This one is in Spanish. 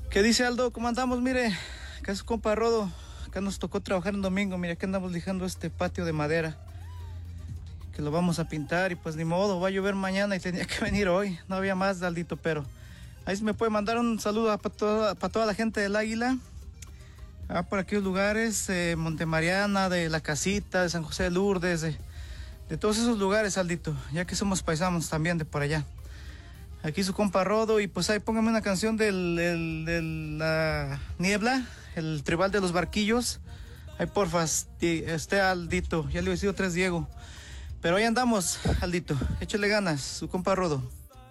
¿Qué dice Aldo? ¿Cómo andamos? Mire, acá es su compa Rodo. Acá nos tocó trabajar en domingo. Mire, acá andamos lijando este patio de madera, que lo vamos a pintar y pues ni modo, va a llover mañana y tenía que venir hoy. No había más, Aldito, pero ahí se me puede mandar un saludo para toda la gente del Águila. Por aquellos lugares, Montemariana, de La Casita, de San José de Lourdes, de todos esos lugares, Aldito, ya que somos paisanos también de por allá. Aquí su compa Rodo, y pues ahí póngame una canción de la Niebla, el tribal de los barquillos. Ahí porfa, Aldito, ya le he sido 3 Diego. Pero ahí andamos, Aldito, échale ganas, su compa Rodo.